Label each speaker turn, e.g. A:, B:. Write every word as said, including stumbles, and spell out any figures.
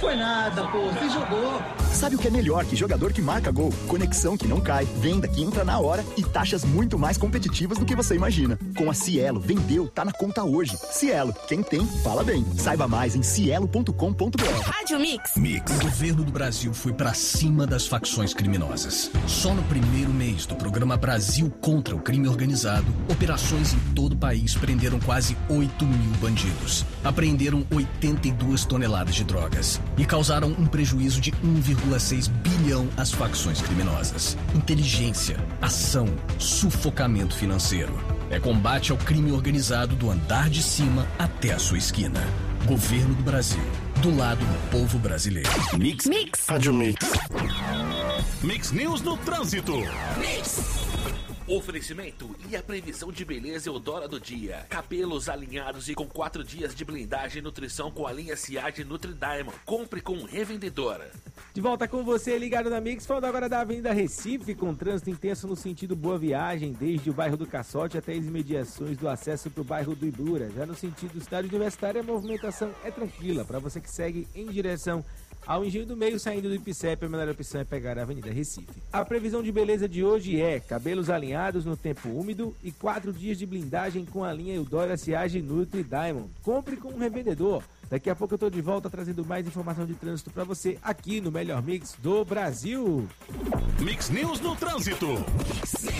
A: Foi nada, pô, você jogou.
B: Sabe o que é melhor que jogador que marca gol? Conexão que não cai, venda que entra na hora e taxas muito mais competitivas do que você imagina. Com a Cielo, vendeu, tá na conta hoje. Cielo, quem tem, fala bem. Saiba mais em cielo ponto com ponto br.
C: Rádio Mix.
D: Mix. O governo do Brasil foi pra cima das facções criminosas. Só no primeiro mês do programa Brasil contra o Crime Organizado, operações em todo o país prenderam quase oito mil bandidos. Apreenderam oitenta e duas toneladas de drogas e causaram um prejuízo de um vírgula seis bilhão às facções criminosas. Inteligência, ação, sufocamento financeiro. É combate ao crime organizado do andar de cima até a sua esquina. Governo do Brasil. Do lado do povo brasileiro.
C: Mix. Mix.
E: Rádio Mix.
F: Mix News no Trânsito.
C: Mix.
G: Oferecimento e a previsão de beleza Eudora do dia. Cabelos alinhados e com quatro dias de blindagem e nutrição com a linha Ciad Nutri Diamond. Compre com um revendedor.
H: De volta com você, ligado na Mix, falando agora da Avenida Recife, com trânsito intenso no sentido Boa Viagem, desde o bairro do Caçote até as imediações do acesso para o bairro do Ibura. Já no sentido Cidade Universitária, a movimentação é tranquila. Para você que segue em direção ao Engenho do Meio, saindo do Ipicep, a melhor opção é pegar a Avenida Recife. A previsão de beleza de hoje é cabelos alinhados no tempo úmido e quatro dias de blindagem com a linha Eudora Ciage Nutri Diamond. Compre com um revendedor. Daqui a pouco eu tô de volta trazendo mais informação de trânsito para você aqui no melhor mix do Brasil.
F: Mix News no Trânsito.